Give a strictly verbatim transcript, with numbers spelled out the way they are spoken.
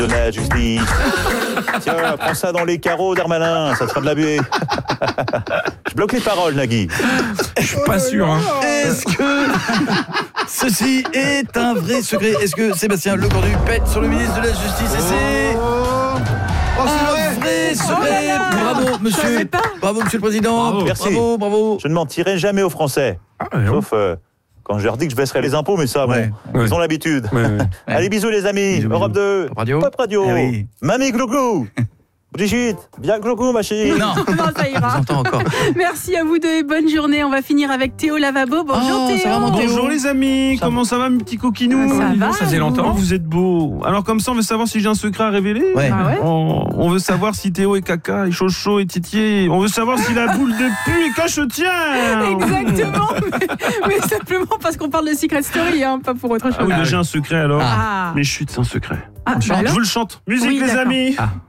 de la justice. Tiens, prends ça dans les carreaux, Darmanin, ça te fera de la buée. Je bloque les paroles, Nagui. Je suis pas sûr. Hein. Est-ce que ceci est un vrai secret? Est-ce que Sébastien Lecornu pète sur le ministre de la Justice? Et c'est Oh, c'est un vrai. vrai secret. Oh là là. Bravo, monsieur. Bravo, monsieur le président. Bravo. Merci. Bravo, bravo. Je ne mentirai jamais aux Français. Ah, ouais, Sauf euh, quand je leur dis que je baisserai les impôts, mais ça, bon, Ouais. ils Ouais. ont l'habitude. Ouais, ouais. Allez, bisous les amis. Bisous, Europe bisous. deux. Pop Radio. Pop Radio. Eh oui. Mamie Glouglou. Brigitte, bien Glouglou, ma chérie. Non, Non, ça ira. j'entends encore. Merci à vous deux et bonne journée. On va finir avec Théo Lavabo. Bonjour Oh, Théo. ça va, mon Théo? Bonjour les amis, Ça comment ça va mes petits coquinous? Ça Dis donc, va, ça faisait vous longtemps. Vous êtes beaux. Alors comme ça on veut savoir si j'ai un secret à révéler. Ouais. Ah ouais on, on veut savoir si Théo est caca, et Chocho et Titier. On veut savoir si la boule de pu est cachetière. Exactement. mais, mais simplement parce qu'on parle de Secret Story, hein, pas pour autre chose. Ah oui, mais j'ai un secret alors. Ah. Mais chut, c'est un secret. Ah, bah Je alors vous le chante. Musique Oui, les d'accord. amis. Ah.